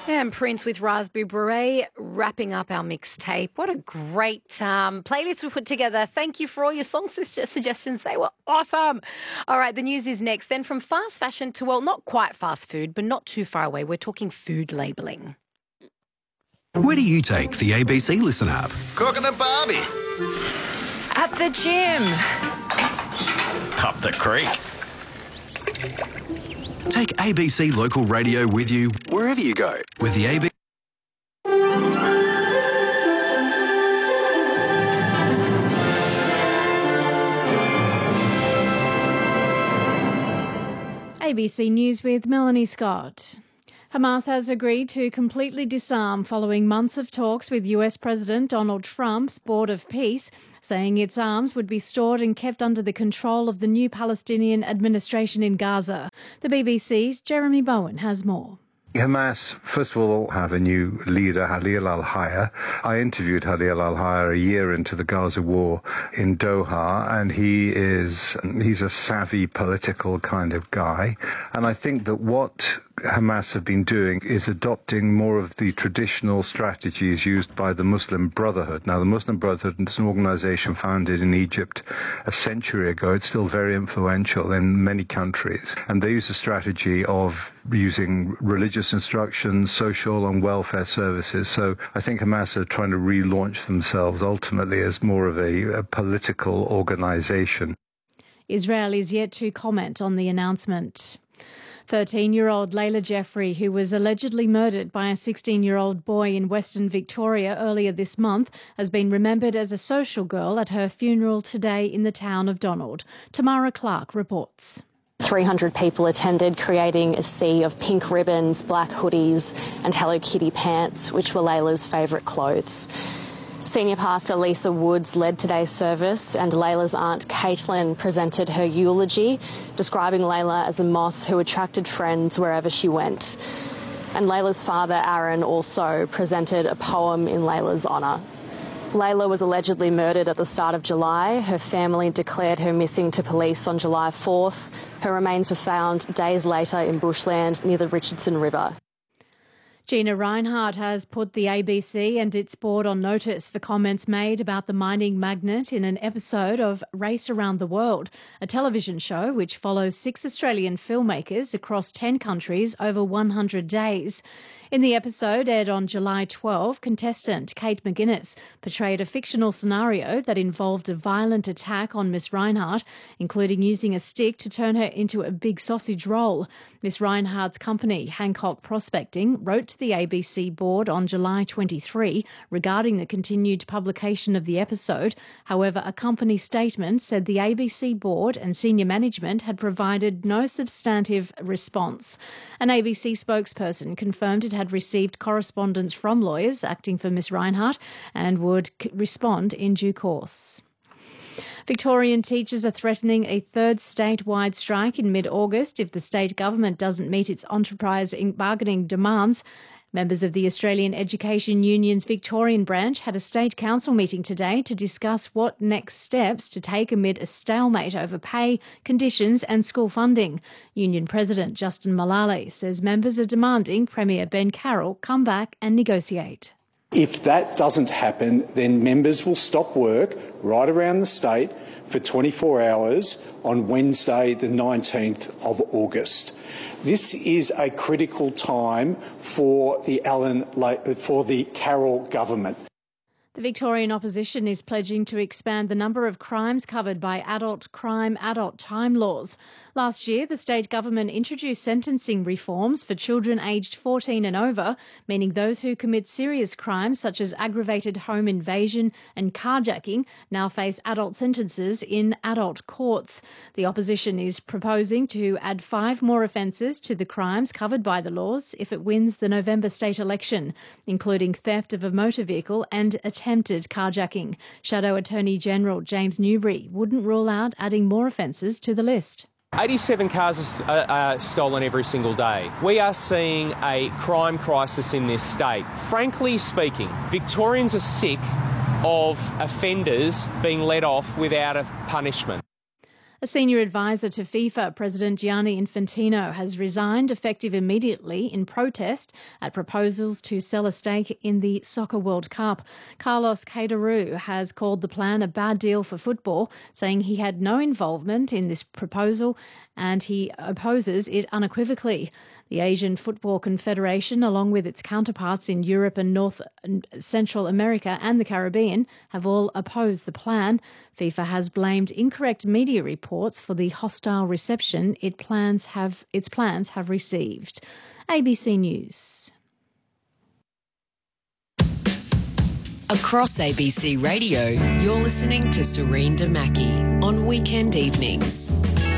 And Prince with Raspberry Beret wrapping up our mixtape. What a great playlist we put together. Thank you for all your song suggestions. They were awesome. All right, the news is next. Then from fast fashion to, well, not quite fast food, but not too far away. We're talking food labelling. Where do you take the ABC Listen app? Cooking at Barbie. At the gym. Up the creek. Take ABC Local Radio with you wherever you go with the ABC. ABC News with Melanie Scott. Hamas has agreed to completely disarm following months of talks with US President Donald Trump's Board of Peace, saying its arms would be stored and kept under the control of the new Palestinian administration in Gaza. The BBC's Jeremy Bowen has more. Hamas, first of all, have a new leader, Khalil al-Hayya. I interviewed Khalil al-Hayya a year into the Gaza war in Doha, and he's a savvy political kind of guy. And I think that what Hamas have been doing is adopting more of the traditional strategies used by the Muslim Brotherhood. Now, the Muslim Brotherhood is an organization founded in Egypt a century ago. It's still very influential in many countries. And they use a strategy of using religious instruction, social and welfare services. So I think Hamas are trying to relaunch themselves ultimately as more of a political organization. Israel is yet to comment on the announcement. 13-year-old Layla Jeffrey, who was allegedly murdered by a 16-year-old boy in Western Victoria earlier this month, has been remembered as a social girl at her funeral today in the town of Donald. Tamara Clark reports. 300 people attended, creating a sea of pink ribbons, black hoodies and Hello Kitty pants, which were Layla's favourite clothes. Senior Pastor Lisa Woods led today's service, and Layla's aunt Caitlin presented her eulogy, describing Layla as a moth who attracted friends wherever she went. And Layla's father, Aaron, also presented a poem in Layla's honour. Layla was allegedly murdered at the start of July. Her family declared her missing to police on July 4th. Her remains were found days later in bushland near the Richardson River. Gina Rinehart has put the ABC and its board on notice for comments made about the mining magnate in an episode of Race Around the World, a television show which follows 6 Australian filmmakers across 10 countries over 100 days. In the episode, aired on July 12, contestant Kate McGuinness portrayed a fictional scenario that involved a violent attack on Miss Rinehart, including using a stick to turn her into a big sausage roll. Miss Rinehart's company, Hancock Prospecting, wrote to the ABC board on July 23 regarding the continued publication of the episode. However, a company statement said the ABC board and senior management had provided no substantive response. An ABC spokesperson confirmed it had received correspondence from lawyers acting for Miss Rinehart and would respond in due course. Victorian teachers are threatening a third statewide strike in mid-August if the state government doesn't meet its enterprise bargaining demands. Members of the Australian Education Union's Victorian branch had a state council meeting today to discuss what next steps to take amid a stalemate over pay, conditions and school funding. Union President Justin Malala says members are demanding Premier Ben Carroll come back and negotiate. If that doesn't happen, then members will stop work right around the state for 24 hours on Wednesday, the 19th of August. This is a critical time for the Carroll government. The Victorian opposition is pledging to expand the number of crimes covered by adult crime, adult time laws. Last year, the state government introduced sentencing reforms for children aged 14 and over, meaning those who commit serious crimes such as aggravated home invasion and carjacking now face adult sentences in adult courts. The opposition is proposing to add 5 more offences to the crimes covered by the laws if it wins the November state election, including theft of a motor vehicle and attempted carjacking. Shadow Attorney General James Newbury wouldn't rule out adding more offences to the list. 87 cars are stolen every single day. We are seeing a crime crisis in this state. Frankly speaking, Victorians are sick of offenders being let off without a punishment. A senior advisor to FIFA, President Gianni Infantino, has resigned effective immediately in protest at proposals to sell a stake in the Soccer World Cup. Carlos Queiroz has called the plan a bad deal for football, saying he had no involvement in this proposal and he opposes it unequivocally. The Asian Football Confederation, along with its counterparts in Europe and North and Central America and the Caribbean, have all opposed the plan. FIFA has blamed incorrect media reports for the hostile reception its plans have received. ABC News. Across ABC Radio, you're listening to Serene Damaki on weekend evenings.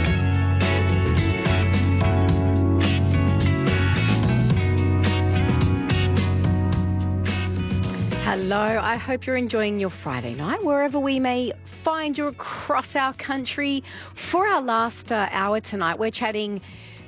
Hello, I hope you're enjoying your Friday night, wherever we may find you across our country. For our last hour tonight, we're chatting